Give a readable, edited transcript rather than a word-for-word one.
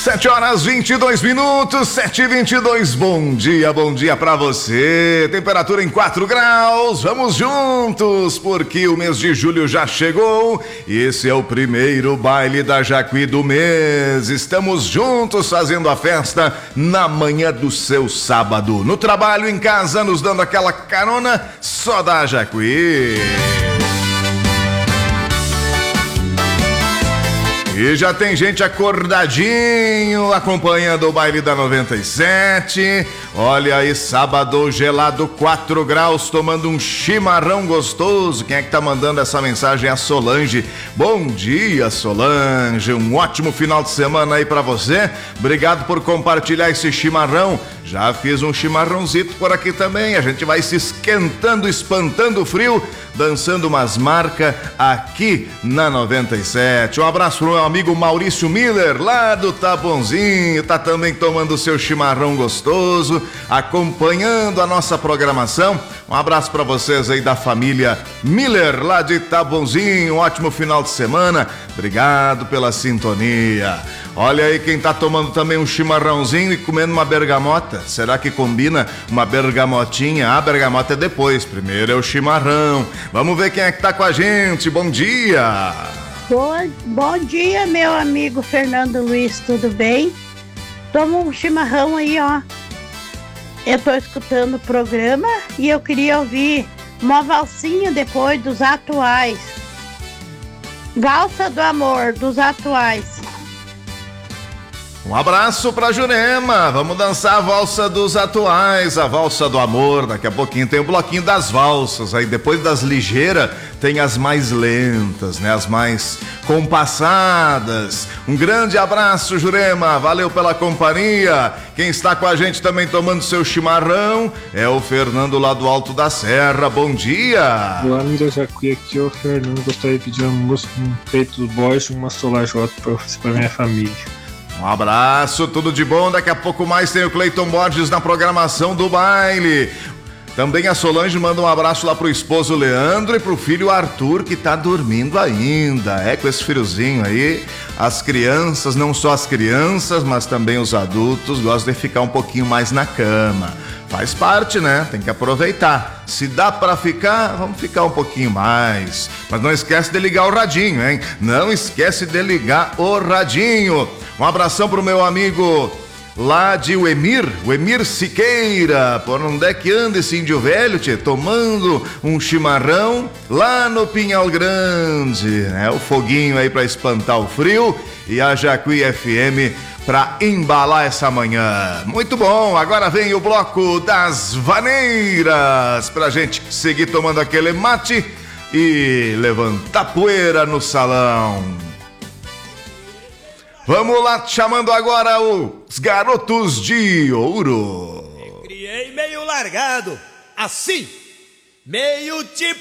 7h22, 7h22, bom dia pra você, temperatura em 4 graus, vamos juntos, porque o mês de julho já chegou, e esse é o primeiro baile da Jacuí do mês, estamos juntos fazendo a festa na manhã do seu sábado, no trabalho, em casa, nos dando aquela carona, só da Jacuí. E já tem gente acordadinho, acompanhando o baile da 97. Olha aí, sábado gelado, 4 graus, tomando um chimarrão gostoso. Quem é que tá mandando essa mensagem? É a Solange. Bom dia, Solange. Um ótimo final de semana aí pra você. Obrigado por compartilhar esse chimarrão. Já fiz um chimarrãozito por aqui também. A gente vai se esquentando, espantando o frio, dançando umas marcas aqui na 97. Um abraço pro meu amigo Maurício Miller, lá do Taponzinho. Tá também tomando o seu chimarrão gostoso, acompanhando a nossa programação. Um abraço para vocês aí da família Miller, lá de Taponzinho. Um ótimo final de semana. Obrigado pela sintonia. Olha aí quem tá tomando também um chimarrãozinho e comendo uma bergamota. Será que combina uma bergamotinha? A bergamota é depois, primeiro é o chimarrão. Vamos ver quem é que tá com a gente. Bom dia! Bom dia, meu amigo Fernando Luiz, tudo bem? Toma um chimarrão aí, ó. Eu tô escutando o programa e eu queria ouvir uma valsinha depois dos atuais. Valsa do Amor, dos atuais. Um abraço pra Jurema, vamos dançar a valsa dos atuais, a valsa do amor, daqui a pouquinho tem o bloquinho das valsas, aí depois das ligeiras tem as mais lentas, né, as mais compassadas. Um grande abraço, Jurema, valeu pela companhia. Quem está com a gente também tomando seu chimarrão é o Fernando lá do Alto da Serra, bom dia. Olá, amigo da Jacuí, aqui é o Fernando, gostaria de pedir uma música, um peito do Bosch, uma Solajota pra minha família. Um abraço, tudo de bom. Daqui a pouco mais tem o Cleiton Borges na programação do baile. Também a Solange manda um abraço lá pro esposo Leandro e pro filho Arthur, que tá dormindo ainda. É, com esse friozinho aí, as crianças, não só as crianças, mas também os adultos gostam de ficar um pouquinho mais na cama. Faz parte, né? Tem que aproveitar. Se dá pra ficar, vamos ficar um pouquinho mais. Mas não esquece de ligar o radinho, hein? Não esquece de ligar o radinho. Um abração pro meu amigo lá de o Emir Siqueira. Por onde é que anda esse índio velho, tchê? Tomando um chimarrão lá no Pinhal Grande. É o foguinho aí pra espantar o frio. E a Jacuí FM para embalar essa manhã. Muito bom, agora vem o bloco das vaneiras pra gente seguir tomando aquele mate e levantar poeira no salão. Vamos lá, chamando agora os Garotos de Ouro. Me criei meio largado, assim, meio tipo